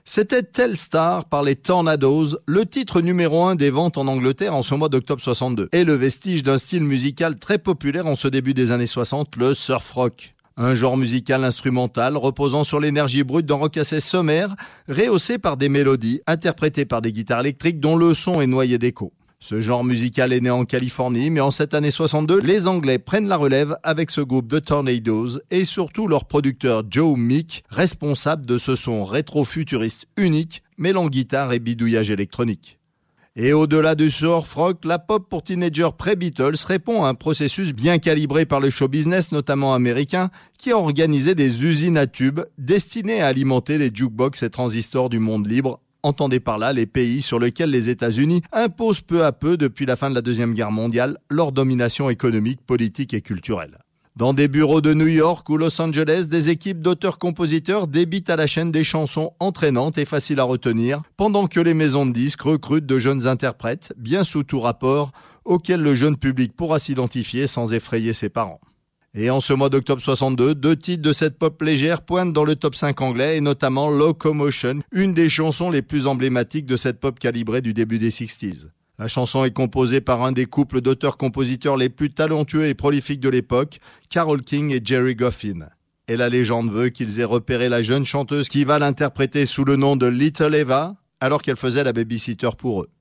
C'était Telstar par les Tornadoes, le titre numéro 1 des ventes en Angleterre en ce mois d'octobre 62, et le vestige d'un style musical très populaire en ce début des années 60, le surf rock. Un genre musical instrumental reposant sur l'énergie brute d'un rock assez sommaire, rehaussé par des mélodies interprétées par des guitares électriques dont le son est noyé d'écho. Ce genre musical est né en Californie, mais en cette année 62, les Anglais prennent la relève avec ce groupe The Tornadoes et surtout leur producteur Joe Meek, responsable de ce son rétro-futuriste unique, mêlant guitare et bidouillage électronique. Et au-delà du surf rock, la pop pour teenagers pré-Beatles répond à un processus bien calibré par le show business, notamment américain, qui a organisé des usines à tubes destinées à alimenter les jukebox et transistors du monde libre. Entendez par là les pays sur lesquels les États-Unis imposent peu à peu depuis la fin de la Deuxième Guerre mondiale leur domination économique, politique et culturelle. Dans des bureaux de New York ou Los Angeles, des équipes d'auteurs-compositeurs débitent à la chaîne des chansons entraînantes et faciles à retenir, pendant que les maisons de disques recrutent de jeunes interprètes, bien sous tout rapport, auxquels le jeune public pourra s'identifier sans effrayer ses parents. Et en ce mois d'octobre 62, 2 titres de cette pop légère pointent dans le top 5 anglais, et notamment Locomotion, une des chansons les plus emblématiques de cette pop calibrée du début des 60s. La chanson est composée par un des couples d'auteurs-compositeurs les plus talentueux et prolifiques de l'époque, Carole King et Jerry Goffin. Et la légende veut qu'ils aient repéré la jeune chanteuse qui va l'interpréter sous le nom de Little Eva, alors qu'elle faisait la babysitter pour eux.